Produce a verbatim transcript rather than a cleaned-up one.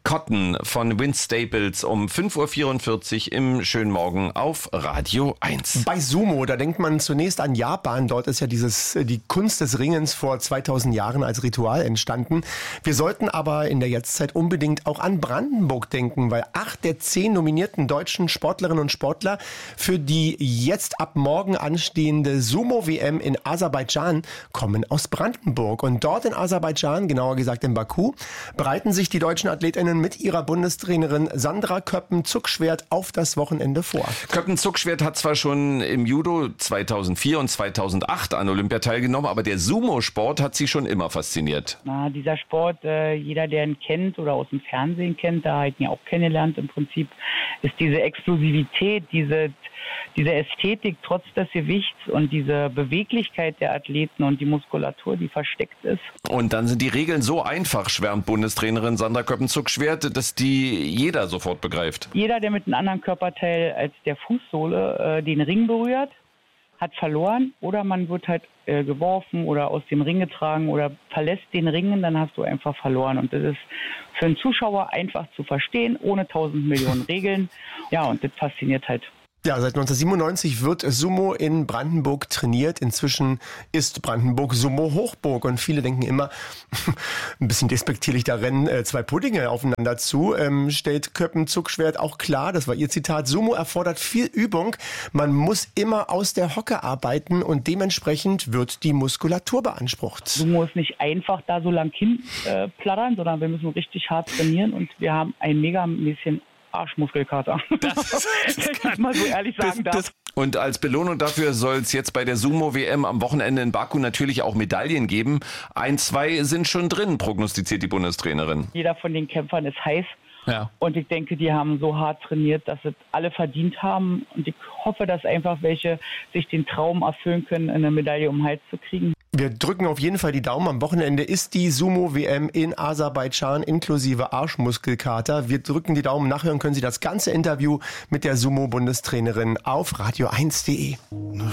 Cotton von Vince Staples um fünf Uhr vierundvierzig im schönen Morgen auf Radio eins. Bei Sumo, da denkt man zunächst an Japan. Dort ist ja dieses, die Kunst des Ringens vor zweitausend Jahren als Ritual entstanden. Wir sollten aber in der Jetztzeit unbedingt auch an Brandenburg denken, weil acht der zehn nominierten deutschen Sportlerinnen und Sportler für die jetzt ab morgen anstehende Sumo-W M in Aserbaidschan kommen aus Brandenburg. Und dort in Aserbaidschan, genauer gesagt in Baku, bereiten sich die deutschen AthletInnen mit ihrer Bundestrainerin Sandra Köppen-Zuckschwert auf das Wochenende vor. Köppen-Zuckschwert hat zwar schon im Judo zweitausendvier und zweitausendacht an Olympia teilgenommen, aber der Sumo-Sport hat sie schon immer fasziniert. Na, dieser Sport, äh, jeder, der ihn kennt oder aus dem Fernsehen kennt, da hat ihn ja auch kennengelernt im Prinzip, ist diese Explosivität, diese Diese Ästhetik trotz des Gewichts und diese Beweglichkeit der Athleten und die Muskulatur, die versteckt ist. Und dann sind die Regeln so einfach, schwärmt Bundestrainerin Sandra Köppen-Zuckschwert, dass die jeder sofort begreift. Jeder, der mit einem anderen Körperteil als der Fußsohle äh, den Ring berührt, hat verloren, oder man wird halt äh, geworfen oder aus dem Ring getragen oder verlässt den Ring, dann hast du einfach verloren. Und das ist für einen Zuschauer einfach zu verstehen, ohne tausend Millionen Regeln. Ja, und das fasziniert halt. Ja, seit neunzehnhundertsiebenundneunzig wird Sumo in Brandenburg trainiert. Inzwischen ist Brandenburg Sumo-Hochburg und viele denken immer, ein bisschen despektierlich, da rennen äh, zwei Puddinge aufeinander zu. Ähm, stellt Köppen-Zuckschwert auch klar, das war ihr Zitat, Sumo erfordert viel Übung. Man muss immer aus der Hocke arbeiten und dementsprechend wird die Muskulatur beansprucht. Sumo ist nicht einfach da so lang hinplattern, äh, sondern wir müssen richtig hart trainieren und wir haben ein mega bisschen Arschmuskelkater. Das, wenn ich mal so ehrlich sagen das, darf. Das, und als Belohnung dafür soll es jetzt bei der Sumo-W M am Wochenende in Baku natürlich auch Medaillen geben. Ein, zwei sind schon drin, prognostiziert die Bundestrainerin. Jeder von den Kämpfern ist heiß. Ja. Und ich denke, die haben so hart trainiert, dass es alle verdient haben. Und ich hoffe, dass einfach welche sich den Traum erfüllen können, eine Medaille um den Hals zu kriegen. Wir drücken auf jeden Fall die Daumen. Am Wochenende ist die Sumo-W M in Aserbaidschan inklusive Arschmuskelkater. Wir drücken die Daumen. Nachhören können Sie das ganze Interview mit der Sumo-Bundestrainerin auf radio eins punkt de.